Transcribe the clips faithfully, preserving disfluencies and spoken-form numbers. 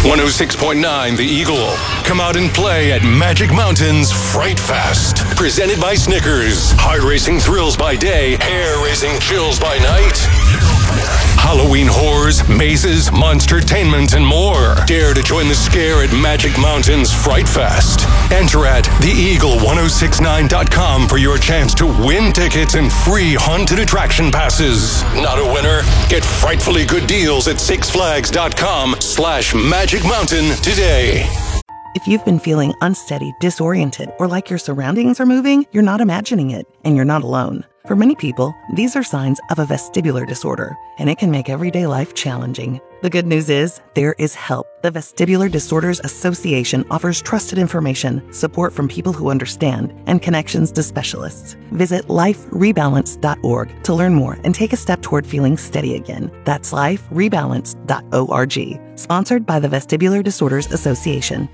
one oh six point nine The Eagle. Come out and play at Magic Mountain's Fright Fest. Presented by Snickers. Heart racing thrills by day, hair raising chills by night. Halloween horrors, mazes, monstertainment, and more. Dare to join the scare at Magic Mountain's Fright Fest. Enter at the eagle ten sixty-nine dot com for your chance to win tickets and free haunted attraction passes. Not a winner? Get frightfully good deals at sixflags.com slash Magic Mountain today. If you've been feeling unsteady, disoriented, or like your surroundings are moving, you're not imagining it, and you're not alone. For many people, these are signs of a vestibular disorder, and it can make everyday life challenging. The good news is, there is help. The Vestibular Disorders Association offers trusted information, support from people who understand, and connections to specialists. Visit life rebalance dot org to learn more and take a step toward feeling steady again. That's life rebalance dot org. Sponsored by the Vestibular Disorders Association.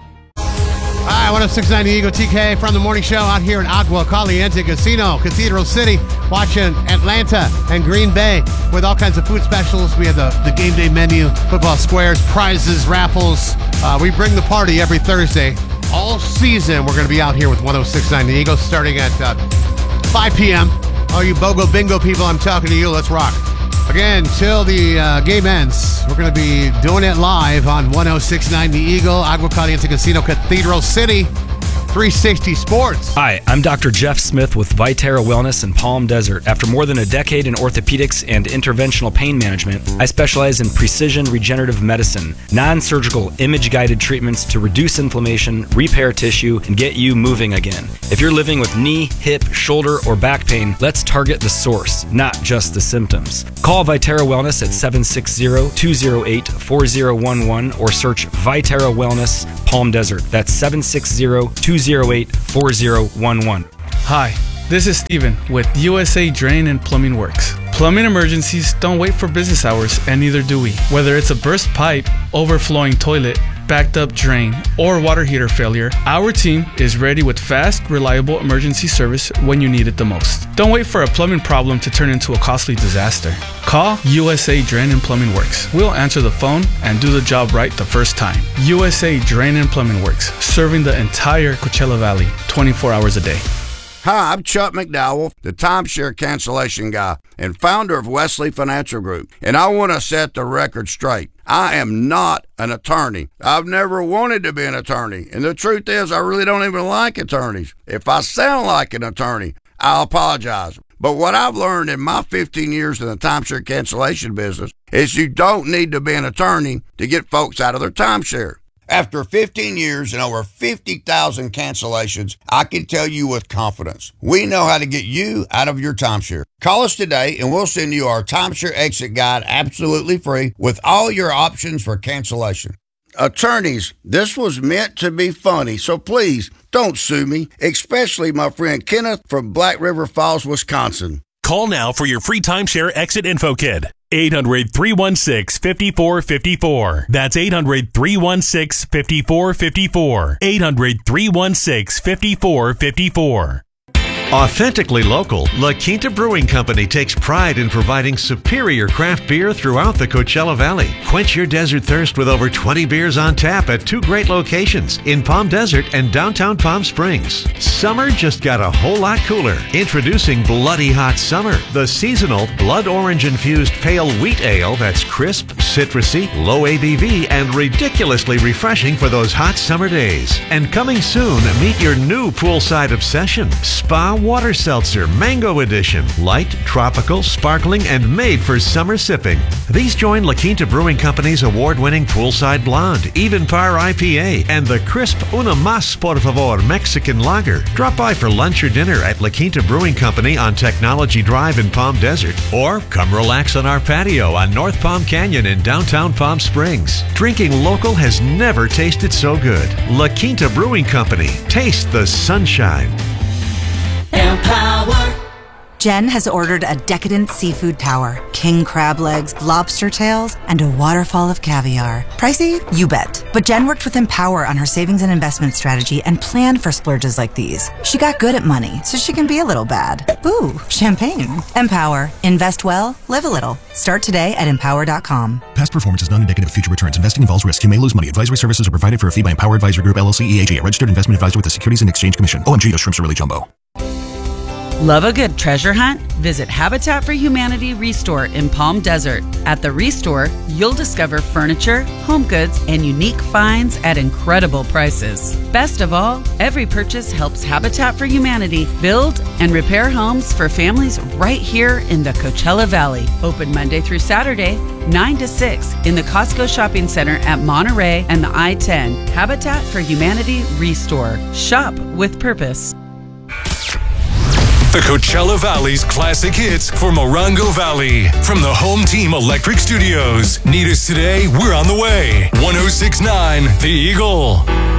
Hi, one oh six point nine The Eagle, T K from the morning show out here in Agua Caliente Casino, Cathedral City, watching Atlanta and Green Bay with all kinds of food specials. We have the, the game day menu, football squares, prizes, raffles. Uh, we bring the party every Thursday. All season, we're going to be out here with one oh six point nine The Eagle starting at uh, five p.m. All you BOGO bingo people, I'm talking to you. Let's rock. Again, till the uh, game ends, we're going to be doing it live on one oh six point nine The Eagle, Agua Caliente Casino, Cathedral City, three sixty Sports. Hi, I'm Doctor Jeff Smith with Viterra Wellness in Palm Desert. After more than a decade in orthopedics and interventional pain management, I specialize in precision regenerative medicine, non-surgical image-guided treatments to reduce inflammation, repair tissue, and get you moving again. If you're living with knee, hip, shoulder, or back pain, let's target the source, not just the symptoms. Call Viterra Wellness at seven six zero, two zero eight, four zero one one or search Viterra Wellness Palm Desert. That's seven six zero, two zero eight, four zero one one. Hi, this is Steven with U S A Drain and Plumbing Works. Plumbing emergencies don't wait for business hours, and neither do we. Whether it's a burst pipe, overflowing toilet, backed up drain, or water heater failure, our team is ready with fast, reliable emergency service when you need it the most. Don't wait for a plumbing problem to turn into a costly disaster. Call U S A Drain and Plumbing Works. We'll answer the phone and do the job right the first time. U S A Drain and Plumbing Works, serving the entire Coachella Valley, twenty-four hours a day. Hi, I'm Chuck McDowell, the timeshare cancellation guy and founder of Wesley Financial Group, and I want to set the record straight. I am not an attorney. I've never wanted to be an attorney, and the truth is I really don't even like attorneys. If I sound like an attorney, I'll apologize. But what I've learned in my fifteen years in the timeshare cancellation business is you don't need to be an attorney to get folks out of their timeshare. After fifteen years and over fifty thousand cancellations, I can tell you with confidence, we know how to get you out of your timeshare. Call us today and we'll send you our timeshare exit guide absolutely free with all your options for cancellation. Attorneys, this was meant to be funny, so please don't sue me, especially my friend Kenneth from Black River Falls, Wisconsin. Call now for your free timeshare exit info kit. eight hundred, three one six, five four five four. That's eight hundred, three one six, five four five four. eight hundred, three one six, five four five four. Authentically local, La Quinta Brewing Company takes pride in providing superior craft beer throughout the Coachella Valley. Quench your desert thirst with over twenty beers on tap at two great locations in Palm Desert and downtown Palm Springs. Summer just got a whole lot cooler. Introducing Bloody Hot Summer, the seasonal blood orange infused pale wheat ale that's crisp, citrusy, low A B V, and ridiculously refreshing for those hot summer days. And coming soon, meet your new poolside obsession, Spa Water Seltzer Mango Edition. Light, tropical, sparkling, and made for summer sipping. These join La Quinta Brewing Company's award-winning Poolside Blonde, Even Par I P A, and the crisp Una Mas Por Favor Mexican Lager. Drop by for lunch or dinner at La Quinta Brewing Company on Technology Drive in Palm Desert, or come relax on our patio on North Palm Canyon in downtown Palm Springs. Drinking local has never tasted so good. La Quinta Brewing Company. Taste the sunshine. Empower. Jen has ordered a decadent seafood tower, king crab legs, lobster tails, and a waterfall of caviar. Pricey? You bet. But Jen worked with Empower on her savings and investment strategy and planned for splurges like these. She got good at money, so she can be a little bad. Ooh, champagne. Empower. Invest well, live a little. Start today at empower dot com. Past performance is not indicative of future returns. Investing involves risk. You may lose money. Advisory services are provided for a fee by Empower Advisory Group, L L C, E A G, a registered investment advisor with the Securities and Exchange Commission. O M G, those shrimps are really jumbo. Love a good treasure hunt? Visit Habitat for Humanity Restore in Palm Desert. At the Restore, you'll discover furniture, home goods, and unique finds at incredible prices. Best of all, every purchase helps Habitat for Humanity build and repair homes for families right here in the Coachella Valley. Open Monday through Saturday, nine to six in the Costco Shopping Center at Monterey and the I ten. Habitat for Humanity Restore. Shop with purpose. The Coachella Valley's classic hits for Morongo Valley. From the Home Team Electric Studios. Need us today? We're on the way. one oh six point nine The Eagle.